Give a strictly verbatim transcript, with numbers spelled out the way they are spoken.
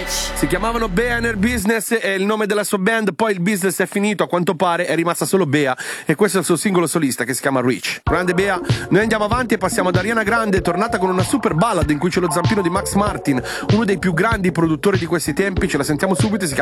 Si chiamavano Bea and Her Business, è il nome della sua band, poi il business è finito, a quanto pare è rimasta solo Bea e questo è il suo singolo solista che si chiama Rich. Grande Bea, noi andiamo avanti e passiamo ad Ariana Grande, tornata con una super ballad in cui c'è lo zampino di Max Martin, uno dei più grandi produttori di questi tempi, ce la sentiamo subito e si chiama